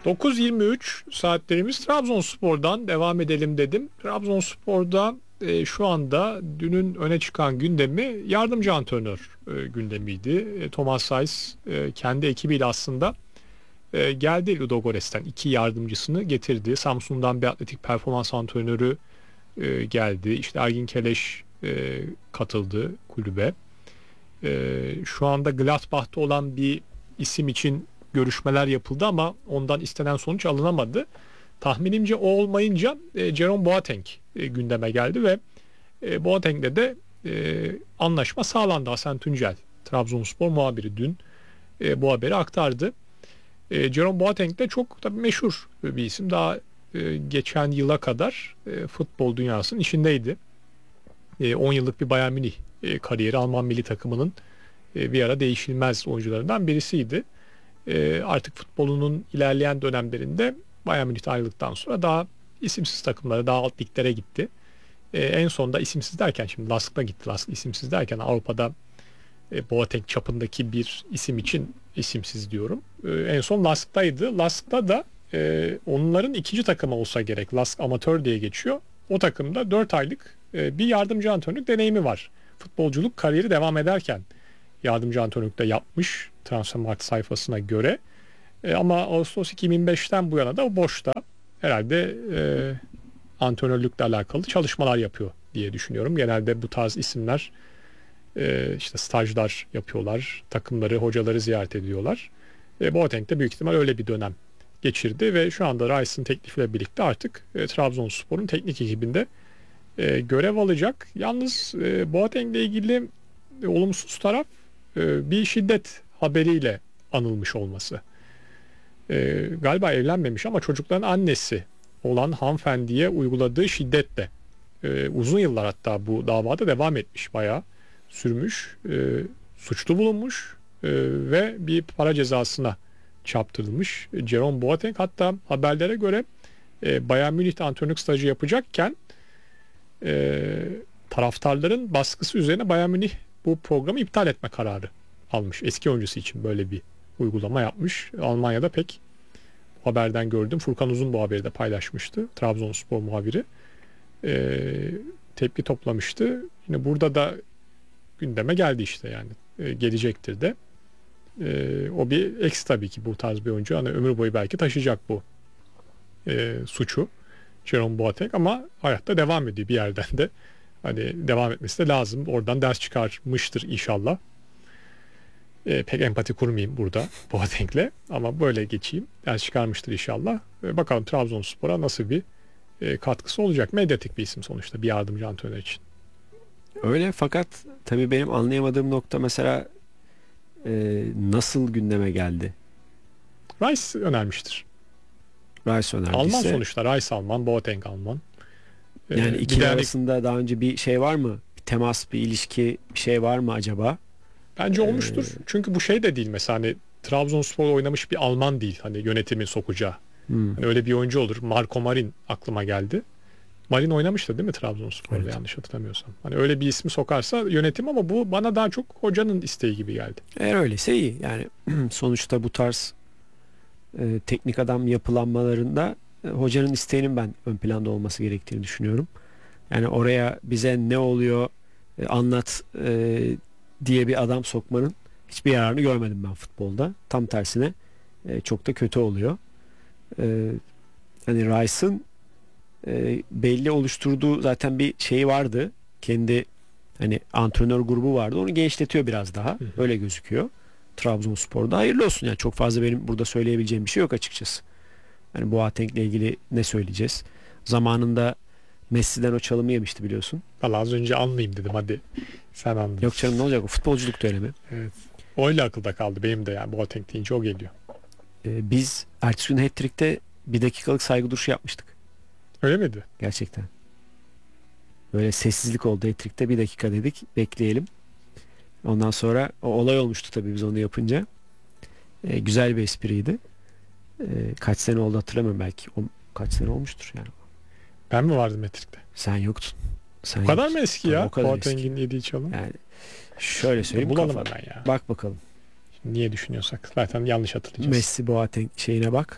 9.23 saatlerimiz. Trabzonspor'dan devam edelim dedim. Trabzonspor'da şu anda dünün öne çıkan gündemi yardımcı antrenör gündemiydi. Thomas Saiz kendi ekibiyle aslında geldi Ludogorets'ten 2 yardımcısını getirdi. Samsun'dan bir atletik performans antrenörü geldi. İşte Ergin Keleş katıldı kulübe. Şu anda Gladbach'ta olan bir isim için görüşmeler yapıldı ama ondan istenen sonuç alınamadı. Tahminimce o olmayınca Jerome Boateng gündeme geldi ve Boateng'le de anlaşma sağlandı. Hasan Tuncel, Trabzonspor muhabiri dün bu haberi aktardı. Jerome Boateng de çok tabii meşhur bir isim. Daha geçen yıla kadar futbol dünyasının içindeydi. 10 yıllık bir Bayern Münih kariyeri, Alman milli takımının bir ara değişilmez oyuncularından birisiydi. Artık futbolunun ilerleyen dönemlerinde Bayern Münih'ten ayrıldıktan sonra daha isimsiz takımlara, daha alt liglere gitti. En son da isimsiz derken, şimdi Lask'ta gitti. Lask isimsiz derken Avrupa'da Boateng çapındaki bir isim için isimsiz diyorum. En son Lask'taydı. Lask'ta da onların ikinci takımı olsa gerek. Lask amatör diye geçiyor. O takımda 4 aylık bir yardımcı antrenörlük deneyimi var. Futbolculuk kariyeri devam ederken yardımcı antrenörlük de yapmış Transfermarkt sayfasına göre. Ama Ağustos 2005'ten bu yana da o boşta. Herhalde antrenörlükle alakalı çalışmalar yapıyor diye düşünüyorum. Genelde bu tarz isimler işte stajlar yapıyorlar. Takımları, hocaları ziyaret ediyorlar. Boateng de büyük ihtimal öyle bir dönem geçirdi ve şu anda Rice'ın teklifiyle birlikte artık Trabzonspor'un teknik ekibinde görev alacak. Yalnız Boateng'le ilgili olumsuz taraf bir şiddet haberiyle anılmış olması. Galiba evlenmemiş ama çocukların annesi olan hanımefendiye uyguladığı şiddetle uzun yıllar hatta bu davada devam etmiş, bayağı sürmüş, suçlu bulunmuş ve bir para cezasına çarptırılmış Jerome Boateng. Hatta haberlere göre Bayern Münih'te antrenörlük stajı yapacakken taraftarların baskısı üzerine Bayern Münih bu programı iptal etme kararı almış. Eski oyuncusu için böyle bir uygulama yapmış. Almanya'da pek bu haberden gördüm. Furkan Uzun bu haberi de paylaşmıştı. Trabzonspor muhabiri. Tepki toplamıştı. Yine burada da gündeme geldi işte yani. Gelecektir de. O bir eks tabii ki bu tarz bir oyuncu. Hani ömür boyu belki taşıyacak bu suçu. Jerome Boateng ama hayatta devam ediyor bir yerden de. Hani devam etmesi de lazım. Oradan ders çıkarmıştır inşallah. Pek empati kurmayayım burada Boateng'le ama böyle geçeyim. Ders çıkarmıştır inşallah. Bakalım Trabzonspor'a nasıl bir katkısı olacak. Medyatik bir isim sonuçta bir yardımcı antrenör için. Öyle, fakat tabii benim anlayamadığım nokta mesela nasıl gündeme geldi? Rice önermiştir. Rice önerdiyse. Alman sonuçta. Rice Alman, Boateng Alman. Yani ikili arasında daha önce bir şey var mı? Bir temas, bir ilişki, bir şey var mı acaba? Bence olmuştur. Çünkü bu şey de değil mesela, hani Trabzonspor oynamış bir Alman değil hani yönetimin sokacağı. Hani öyle bir oyuncu olur. Marco Marin aklıma geldi. Marin oynamıştı değil mi Trabzonspor'da, evet, yanlış hatırlamıyorsam. Hani öyle bir ismi sokarsa yönetim, ama bu bana daha çok hocanın isteği gibi geldi. Eğer öyleyse iyi. Yani sonuçta bu tarz teknik adam yapılanmalarında hocanın isteğinin ben ön planda olması gerektiğini düşünüyorum. Yani oraya bize ne oluyor anlat diye bir adam sokmanın hiçbir yararını görmedim ben futbolda. Tam tersine çok da kötü oluyor. Hani Rice'ın belli oluşturduğu zaten bir şey vardı. Kendi hani antrenör grubu vardı. Onu genişletiyor biraz daha. Öyle gözüküyor. Trabzonspor'da hayırlı olsun. Yani çok fazla benim burada söyleyebileceğim bir şey yok açıkçası. Yani Boateng'le ilgili ne söyleyeceğiz? Zamanında Messi'den o çalımı yemişti biliyorsun. Valla az önce anlayayım dedim, hadi sen anladın. Yok canım, ne olacak, o futbolculuk da öyle mi? Evet. Öyle akılda kaldı benim de, yani Boateng deyince o geliyor. Biz ertesi gün hat-trick'te 1 dakikalık saygı duruşu yapmıştık. Öyle miydi? Gerçekten. Böyle sessizlik oldu hat-trick'te, 1 dakika dedik bekleyelim. Ondan sonra o olay olmuştu tabii biz onu yapınca. Güzel bir espriydi. Kaç sene oldu hatırlamıyorum, belki kaç sene olmuştur yani. Ben mi vardım metrikte? Sen yoktun. O kadar mı eski ya? Boateng'in yediği çalım. Yani şöyle söyleyeyim. Bulalım hemen ya. Bak bakalım. Şimdi niye düşünüyorsak zaten yanlış hatırlayacağız. Messi Boateng şeyine bak.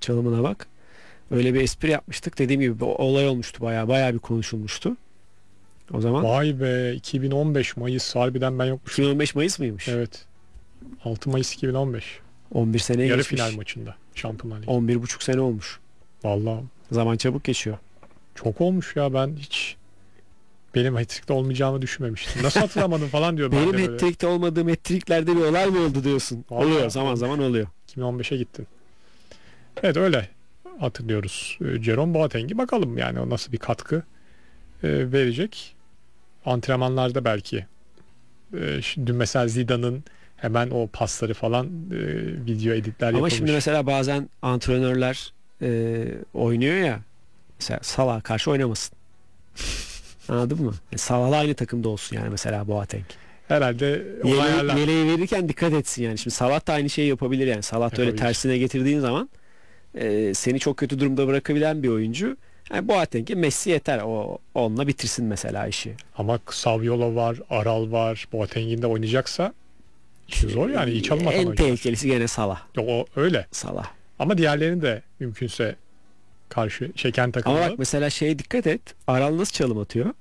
çalımına bak. Öyle bir espri yapmıştık. Dediğim gibi bir olay olmuştu, bayağı bir konuşulmuştu. O zaman Vay be, 2015 Mayıs, harbiden ben yokmuşum. 2015 Mayıs mıymış? Evet. 6 Mayıs 2015. 11 seneye Yarı geçmiş. final maçında Şampiyonlar Ligi. 11,5 sene olmuş. Vallahi Zaman çabuk geçiyor. çok olmuş ya, ben hiç benim hat-trick'te olmayacağımı düşünmemiştim. Nasıl hatırlamadım falan diyor ben Benim de böyle. hat-trick'te olmadığım hat-tricklerde bir olay mı oldu diyorsun. Vallahi Oluyor, zaman zaman oluyor. 2015'e gittin. Evet, öyle hatırlıyoruz Jerome Boateng'i. Bakalım yani o nasıl bir katkı verecek. Antrenmanlarda belki. Dün mesela Zidane'ın hemen o pasları falan video editler Ama yapılmış. şimdi mesela bazen antrenörler oynuyor ya, mesela Salah'a karşı oynamasın. Anladın mı? Salah'la aynı takımda olsun yani mesela Boateng. Herhalde onu ayarlar. Yeleği verirken dikkat etsin yani. Şimdi Salah da aynı şeyi yapabilir yani. Salah da öyle Yapabilir. tersine getirdiğin zaman seni çok kötü durumda bırakabilen bir oyuncu. Yani Boateng'e Messi yeter. O onunla bitirsin mesela işi. Ama Saviola var, Aral var. Boateng'in de oynayacaksa işi zor yani. İyi çalım atan En oyuncular. tehlikelisi gene Salah. Yok, o öyle. Salah. Ama diğerlerini de mümkünse karşı çeken takımda. Ama bak mesela şeye dikkat et. Aral nasıl çalım atıyor?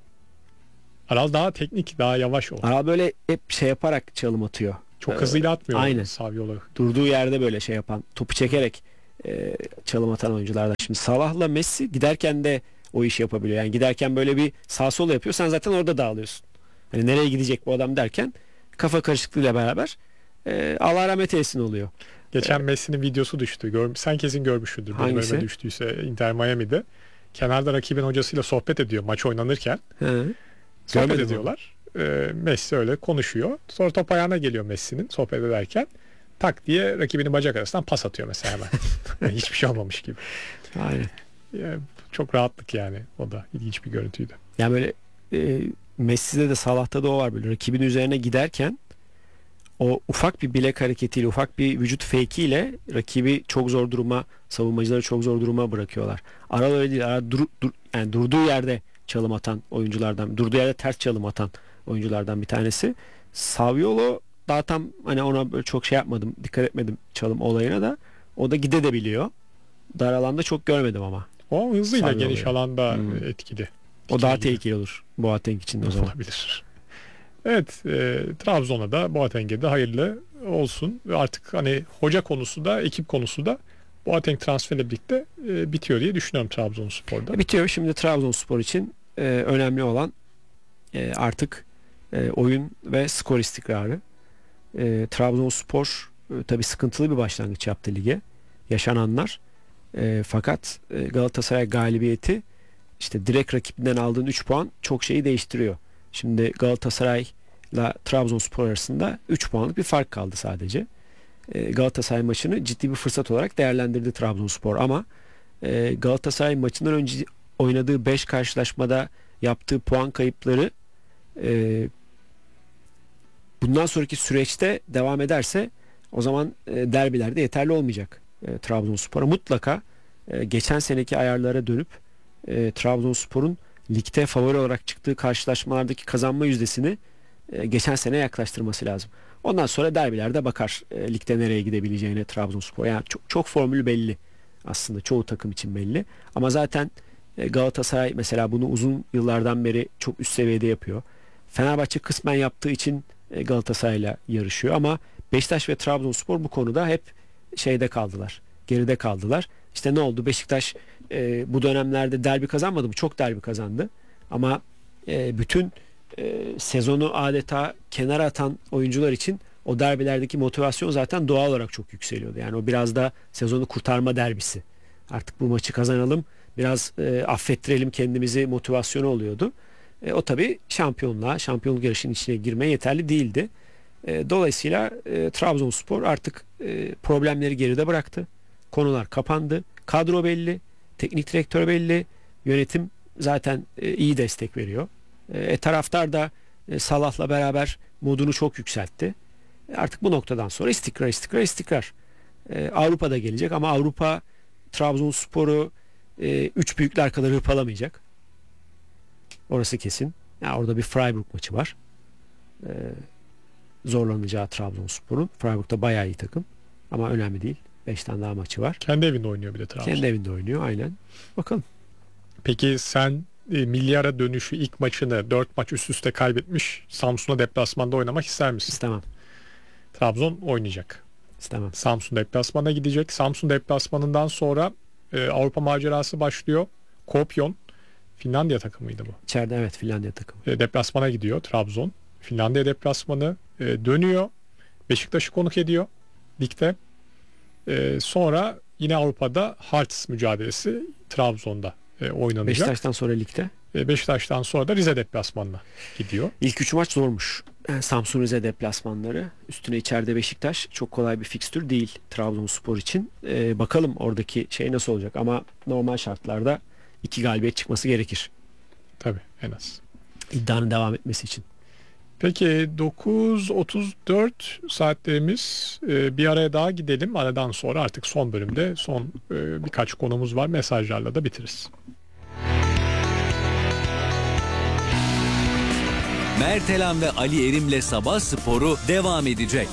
Aral daha teknik, daha yavaş o. Aral böyle hep şey yaparak çalım atıyor. Çok hızıyla atmıyor aynen. Saviola. Durduğu yerde böyle şey yapan, topu çekerek çalım atan oyunculardan. Şimdi Salah'la Messi giderken de o işi yapabiliyor. Yani giderken böyle bir sağ sol yapıyor. Sen zaten orada dağılıyorsun. Hani nereye gidecek bu adam derken kafa karışıklığıyla beraber Allah rahmet eylesin oluyor. Geçen Messi'nin videosu düştü. Sen kesin görmüşsündür. Benim Hangisi? önüme düştüyse Inter Miami'de. Kenarda rakibin hocasıyla sohbet ediyor maç oynanırken. Hı. Sohbet Görmedim ediyorlar. Messi öyle konuşuyor. Sonra top ayağına geliyor Messi'nin sohbet ederken. Tak diye rakibinin bacak arasından pas atıyor mesela hemen. Yani hiçbir şey olmamış gibi. Aynen. Yani çok rahatlık yani. O da ilginç bir görüntüydü. Yani böyle Messi'de de Salah'ta da o var, böyle rakibin üzerine giderken o ufak bir bilek hareketiyle, ufak bir vücut fake'iyle rakibi çok zor duruma, savunmacıları çok zor duruma bırakıyorlar. Aral öyle değil. Aral yani durduğu yerde çalım atan oyunculardan, durduğu yerde ters çalım atan oyunculardan bir tanesi. Saviolo daha tam hani ona böyle çok şey yapmadım, dikkat etmedim çalım olayına da. O da gidebiliyor. Dar alanda çok görmedim ama. O hızıyla Saviolo geniş ya. alanda etkili. O daha İkili gibi. tehlikeli olur Boateng için de o zaman. Olabilir. Evet, Trabzon'a da Boateng'e de hayırlı olsun. Ve artık hani hoca konusu da ekip konusu da Boateng transferiyle birlikte bitiyor diye düşünüyorum Trabzonspor'da. Bitiyor. Şimdi Trabzonspor için önemli olan artık oyun ve skor istikrarı. Trabzonspor tabii sıkıntılı bir başlangıç yaptı lige. Yaşananlar. Fakat Galatasaray galibiyeti, işte direkt rakibinden aldığın 3 puan çok şeyi değiştiriyor. Şimdi Galatasaray'la Trabzonspor arasında 3 puanlık bir fark kaldı sadece. Galatasaray maçını ciddi bir fırsat olarak değerlendirdi Trabzonspor ama Galatasaray maçından önce oynadığı 5 karşılaşmada yaptığı puan kayıpları bundan sonraki süreçte devam ederse o zaman derbilerde yeterli olmayacak Trabzonspor'a. Mutlaka geçen seneki ayarlara dönüp Trabzonspor'un ligde favori olarak çıktığı karşılaşmalardaki kazanma yüzdesini geçen sene yaklaştırması lazım. Ondan sonra derbilerde bakar ligde nereye gidebileceğine Trabzonspor. Yani çok formülü belli aslında, çoğu takım için belli. Ama zaten Galatasaray mesela bunu uzun yıllardan beri çok üst seviyede yapıyor. Fenerbahçe kısmen yaptığı için Galatasaray'la yarışıyor ama Beşiktaş ve Trabzonspor bu konuda hep şeyde kaldılar. Geride kaldılar. İşte ne oldu? Beşiktaş bu dönemlerde derbi kazanmadı mı? Çok derbi kazandı. Ama bütün sezonu adeta kenara atan oyuncular için o derbilerdeki motivasyon zaten doğal olarak çok yükseliyordu. Yani o biraz da sezonu kurtarma derbisi. Artık bu maçı kazanalım, biraz affettirelim kendimizi motivasyonu oluyordu. O tabii şampiyonluk yarışının içine girmeye yeterli değildi. Dolayısıyla Trabzonspor artık problemleri geride bıraktı. Konular kapandı. Kadro belli, teknik direktör belli, yönetim zaten iyi destek veriyor. Taraftar da Salah'la beraber modunu çok yükseltti. Artık bu noktadan sonra istikrar. Avrupa'da gelecek ama Avrupa Trabzonspor'u üç büyükler kadar hırpalamayacak. Orası kesin. Yani orada bir Freiburg maçı var. Zorlanacağı Trabzonspor'un. Freiburg da bayağı iyi takım. Ama önemli değil. 5 tane daha maçı var. Kendi evinde oynuyor bir de Trabzon. Kendi evinde oynuyor aynen. Bakalım. Peki sen milli ara dönüşü ilk maçını 4 maç üst üste kaybetmiş Samsun'a deplasmanda oynamak ister misin? İstemem. Trabzon oynayacak. İstemem. Samsun deplasmana gidecek. Samsun deplasmanından sonra Avrupa macerası başlıyor. Kopyon, Finlandiya takımıydı bu. İçeride evet, Finlandiya takımı. Deplasmana gidiyor Trabzon. Finlandiya deplasmanı dönüyor. Beşiktaş'ı konuk ediyor ligde. Sonra yine Avrupa'da Hearts mücadelesi Trabzon'da oynanacak. Beşiktaş'tan sonra ligde. Beşiktaş'tan sonra da Rize deplasmanına gidiyor. İlk 3 maç zormuş. Samsun Rize deplasmanları. Üstüne içeride Beşiktaş. Çok kolay bir fikstür değil Trabzonspor için. Bakalım oradaki şey nasıl olacak. Ama normal şartlarda 2 galibiyet çıkması gerekir. Tabii en az. İddianın devam etmesi için. Peki 9.34 saatlerimiz, bir araya daha gidelim. Aradan sonra artık son bölümde son birkaç konumuz var. Mesajlarla da bitiririz. Mertelan ve Ali Erim'le Sabah Sporu devam edecek.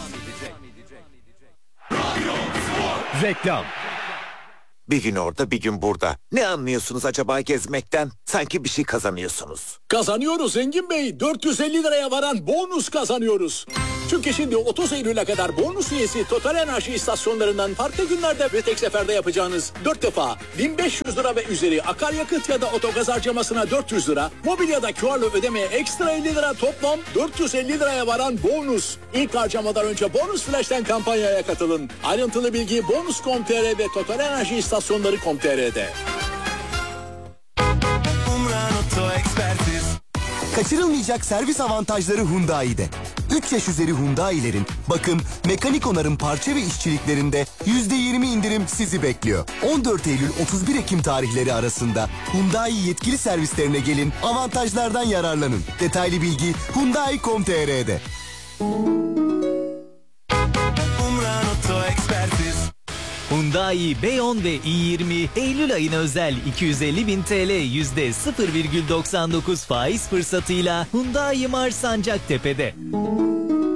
Reklam. Bir gün orada, bir gün burada. Ne anlıyorsunuz acaba gezmekten? Sanki bir şey kazanıyorsunuz. Kazanıyoruz Engin Bey. 450 liraya varan bonus kazanıyoruz. Çünkü şimdi 30 Eylül'e kadar bonus üyesi Total Enerji istasyonlarından farklı günlerde ve tek seferde yapacağınız 4 defa 1500 lira ve üzeri akaryakıt ya da otogaz harcamasına 400 lira, mobilyada QR'la ödemeye ekstra 50 lira, toplam 450 liraya varan bonus. İlk harcamadan önce Bonus Flash'ten kampanyaya katılın. Ayrıntılı bilgi bonus.com.tr ve Total Enerji istasyonları.com.tr'de. Kaçırılmayacak servis avantajları Hyundai'de. 3 yaş üzeri Hyundai'lerin bakım, mekanik onarım, parça ve işçiliklerinde %20 indirim sizi bekliyor. 14 Eylül 31 Ekim tarihleri arasında Hyundai yetkili servislerine gelin, avantajlardan yararlanın. Detaylı bilgi Hyundai.com.tr'de. Hyundai Beyon ve i20 Eylül ayına özel 250.000 TL %0,99 faiz fırsatıyla Hyundai Mars Sancaktepe'de.